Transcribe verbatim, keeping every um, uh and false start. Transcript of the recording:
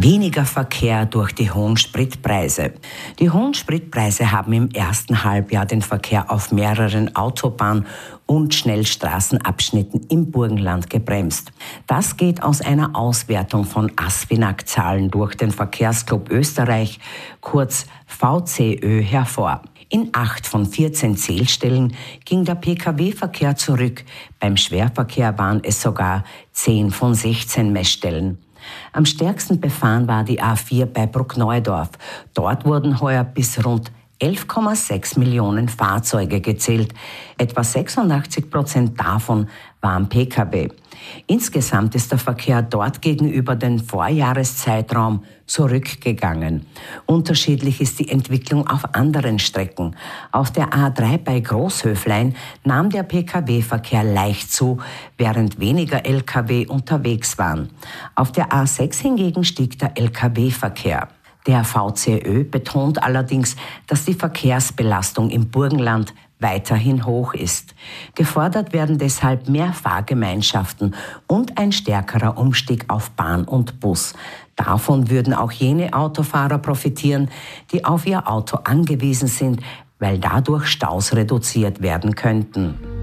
Weniger Verkehr durch die hohen Spritpreise. Die hohen Spritpreise haben im ersten Halbjahr den Verkehr auf mehreren Autobahn- und Schnellstraßenabschnitten im Burgenland gebremst. Das geht aus einer Auswertung von ASFINAG-Zahlen durch den Verkehrsclub Österreich, kurz V C Ö, hervor. In acht von vierzehn Zählstellen ging der Pkw-Verkehr zurück. Beim Schwerverkehr waren es sogar zehn von sechzehn Messstellen. Am stärksten befahren war die A vier bei Bruckneudorf. Dort wurden heuer bis rund elf Komma sechs Millionen Fahrzeuge gezählt. Etwa sechsundachtzig Prozent davon waren Pkw. Insgesamt ist der Verkehr dort gegenüber dem Vorjahreszeitraum zurückgegangen. Unterschiedlich ist die Entwicklung auf anderen Strecken. Auf der A drei bei Großhöflein nahm der Pkw-Verkehr leicht zu, während weniger Lkw unterwegs waren. Auf der A sechs hingegen stieg der Lkw-Verkehr. Der V C Ö betont allerdings, dass die Verkehrsbelastung im Burgenland weiterhin hoch ist. Gefordert werden deshalb mehr Fahrgemeinschaften und ein stärkerer Umstieg auf Bahn und Bus. Davon würden auch jene Autofahrer profitieren, die auf ihr Auto angewiesen sind, weil dadurch Staus reduziert werden könnten.